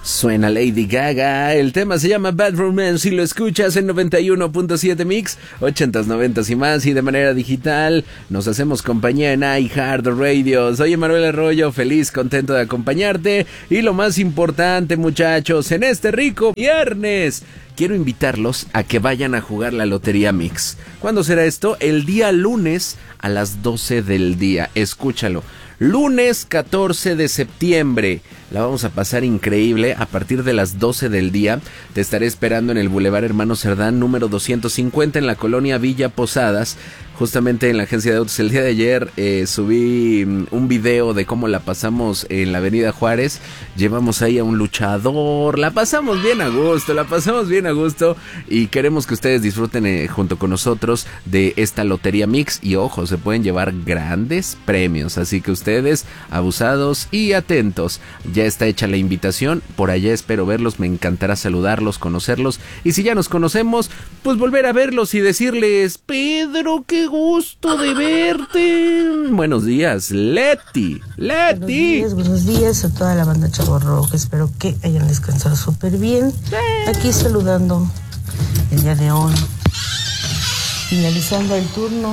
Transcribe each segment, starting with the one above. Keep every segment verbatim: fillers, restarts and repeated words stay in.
Suena Lady Gaga, el tema se llama Bad Romance y lo escuchas en noventa y uno punto siete Mix, ochentas, noventas y más, y de manera digital nos hacemos compañía en iHeartRadio. Soy Emanuel Arroyo, feliz, contento de acompañarte, y lo más importante, muchachos, en este rico viernes quiero invitarlos a que vayan a jugar la Lotería Mix. ¿Cuándo será esto? El día lunes a las doce del día, escúchalo. Lunes catorce de septiembre, la vamos a pasar increíble a partir de las doce del día. Te estaré esperando en el Boulevard Hermano Cerdán, número doscientos cincuenta, en la colonia Villa Posadas. Justamente en la agencia de autos, el día de ayer eh, subí un video de cómo la pasamos en la avenida Juárez. Llevamos ahí a un luchador, la pasamos bien a gusto, la pasamos bien a gusto. Y queremos que ustedes disfruten eh, junto con nosotros de esta Lotería Mix. Y ojo, se pueden llevar grandes premios, así que ustedes abusados y atentos. Ya está hecha la invitación, por allá espero verlos, me encantará saludarlos, conocerlos. Y si ya nos conocemos, pues volver a verlos y decirles: Pedro, qué gusto de verte. Buenos días, Leti. Leti. Buenos días, buenos días a toda la banda Chavo Rock. Espero que hayan descansado súper bien. Aquí saludando el día de hoy, finalizando el turno.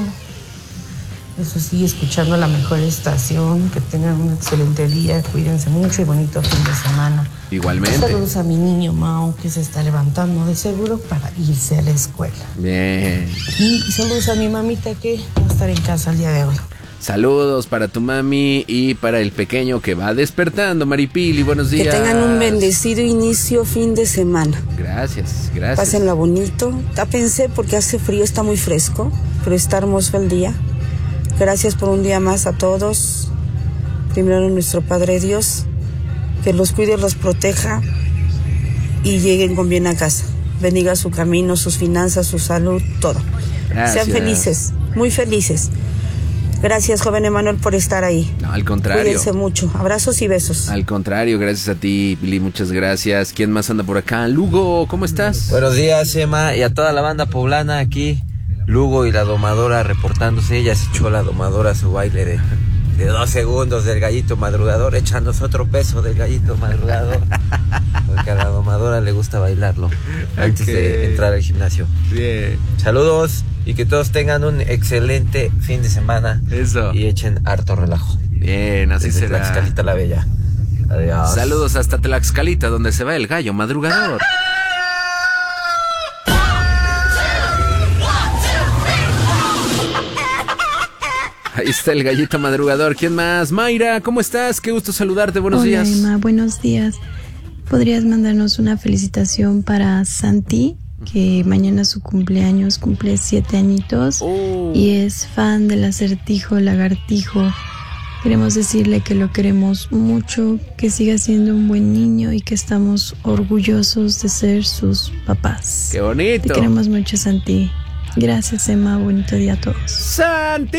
Eso sí, escuchando la mejor estación. Que tengan un excelente día. Cuídense mucho y bonito fin de semana. Igualmente. Saludos a mi niño Mau, que se está levantando de seguro para irse a la escuela. Bien. Y saludos a mi mamita, que va a estar en casa el día de hoy. Saludos para tu mami y para el pequeño que va despertando, Maripili. Buenos días. Que tengan un bendecido inicio fin de semana. Gracias, gracias. Pásenla bonito. Tápense porque hace frío, está muy fresco, pero está hermoso el día. Gracias por un día más a todos. Primero nuestro Padre Dios, que los cuide, los proteja y lleguen con bien a casa. Bendiga su camino, sus finanzas, su salud, todo. Gracias. Sean felices, muy felices. Gracias, joven Emanuel, por estar ahí. No, al contrario. Cuídense mucho. Abrazos y besos. Al contrario, gracias a ti, Pili, muchas gracias. ¿Quién más anda por acá? Lugo, ¿cómo estás? Buenos días, Emma, y a toda la banda poblana aquí. Lugo y la domadora reportándose. Ella se echó la domadora su baile de, de dos segundos del gallito madrugador, echándose otro peso del gallito madrugador. Porque a la domadora le gusta bailarlo antes okay. de entrar al gimnasio. Bien. Saludos y que todos tengan un excelente fin de semana. Eso. Y echen harto relajo. Bien, así Desde será. Tlaxcalita la Bella. Adiós. Saludos hasta Tlaxcalita, donde se va el gallo madrugador. Ahí está el gallito madrugador. ¿Quién más? Mayra, ¿cómo estás? Qué gusto saludarte. Buenos Hola, días. Emma, buenos días. ¿Podrías mandarnos una felicitación para Santi, que mañana su cumpleaños, cumple siete añitos oh. y es fan del Acertijo Lagartijo? Queremos decirle que lo queremos mucho, que siga siendo un buen niño y que estamos orgullosos de ser sus papás. ¡Qué bonito! Te queremos mucho, Santi. Gracias, Emma. Bonito día a todos. ¡Santi!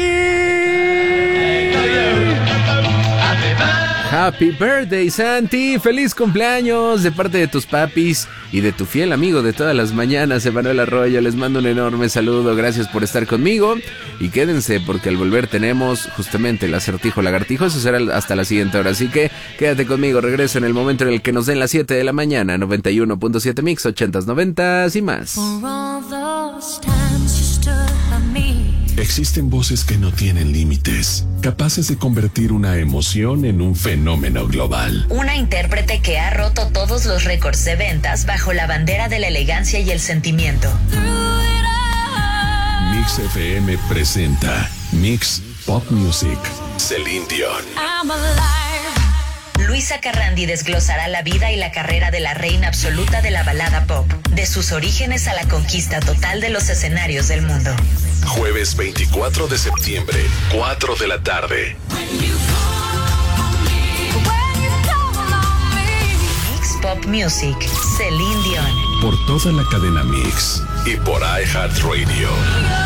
Happy birthday, Santi. Feliz cumpleaños de parte de tus papis y de tu fiel amigo de todas las mañanas, Emanuel Arroyo. Les mando un enorme saludo. Gracias por estar conmigo. Y quédense porque al volver tenemos justamente el Acertijo Lagartijo. Eso será hasta la siguiente hora. Así que quédate conmigo. Regreso en el momento en el que nos den las siete de la mañana. noventa y uno punto siete Mix, ochentas, noventas y más. Existen voces que no tienen límites, capaces de convertir una emoción en un fenómeno global. Una intérprete que ha roto todos los récords de ventas bajo la bandera de la elegancia y el sentimiento. Mix F M presenta Mix Pop Music, Celine Dion. Luisa Carrandi desglosará la vida y la carrera de la reina absoluta de la balada pop, de sus orígenes a la conquista total de los escenarios del mundo. Jueves veinticuatro de septiembre, cuatro de la tarde. Mix Pop Music, Celine Dion. Por toda la cadena Mix y por iHeartRadio.